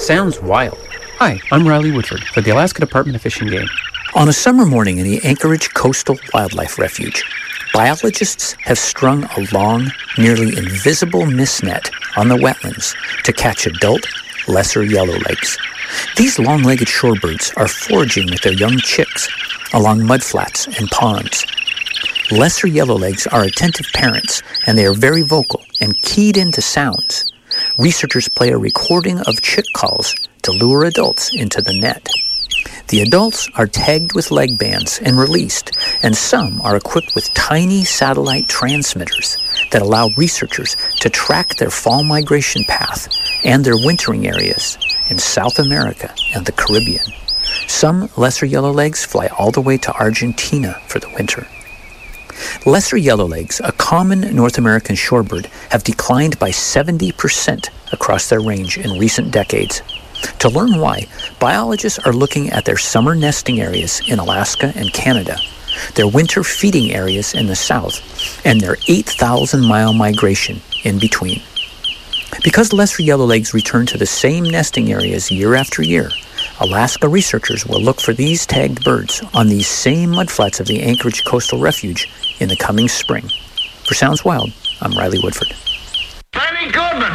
Sounds wild. Hi, I'm Riley Woodford for the Alaska Department of Fish and Game. On a summer morning in the Anchorage Coastal Wildlife Refuge, biologists have strung a long, nearly invisible mist net on the wetlands to catch adult lesser yellowlegs. These long-legged shorebirds are foraging with their young chicks along mudflats and ponds. Lesser yellowlegs are attentive parents, and they are very vocal and keyed into sounds. Researchers play a recording of chick calls to lure adults into the net. The adults are tagged with leg bands and released, and some are equipped with tiny satellite transmitters that allow researchers to track their fall migration path and their wintering areas in South America and the Caribbean. Some lesser yellowlegs fly all the way to Argentina for the winter. Lesser yellowlegs, a common North American shorebird, have declined by 70% across their range in recent decades. To learn why, biologists are looking at their summer nesting areas in Alaska and Canada, their winter feeding areas in the south, and their 8,000-mile migration in between. Because lesser yellowlegs return to the same nesting areas year after year, Alaska researchers will look for these tagged birds on these same mudflats of the Anchorage Coastal Refuge in the coming spring. For Sounds Wild, I'm Riley Woodford. Benny Goodman!